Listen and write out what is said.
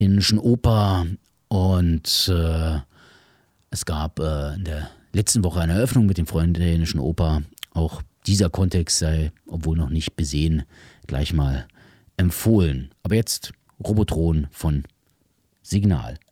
Dänischen Oper und es gab in der letzten Woche eine Eröffnung mit den Freunden der Dänischen Oper. Auch dieser Kontext sei, obwohl noch nicht besehen, gleich mal empfohlen. Aber jetzt Robotron von Signal.